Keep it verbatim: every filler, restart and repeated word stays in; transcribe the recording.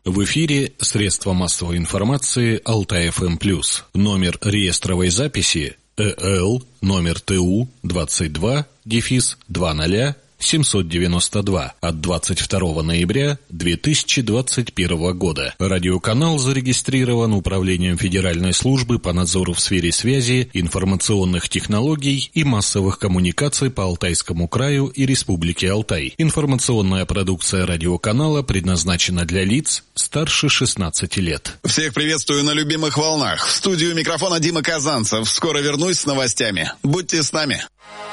В эфире средства массовой информации Алтай-ФМ+. Номер реестровой записи ЭЛ номер ТУ двадцать два дефис двадцать семьсот девяносто два от двадцать второго ноября две тысячи двадцать первого года. Радиоканал зарегистрирован Управлением Федеральной службы по надзору в сфере связи, информационных технологий и массовых коммуникаций по Алтайскому краю и Республике Алтай. Информационная продукция радиоканала предназначена для лиц старше шестнадцати лет. Всех приветствую на любимых волнах. В студию микрофона Дима Казанцев. Скоро вернусь с новостями. Будьте с нами.